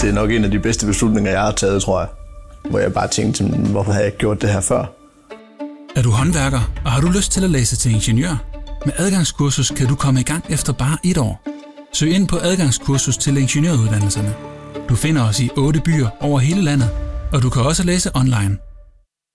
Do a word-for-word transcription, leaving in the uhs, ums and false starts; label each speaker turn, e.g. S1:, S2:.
S1: det er nok en af de bedste beslutninger, jeg har taget, tror jeg. Hvor jeg bare tænkte, hvorfor har jeg ikke gjort det her før?
S2: Er du håndværker, og har du lyst til at læse til ingeniør? Med adgangskursus kan du komme i gang efter bare et år. Søg ind på adgangskursus til ingeniøruddannelserne. Du finder os i otte byer over hele landet, og du kan også læse online.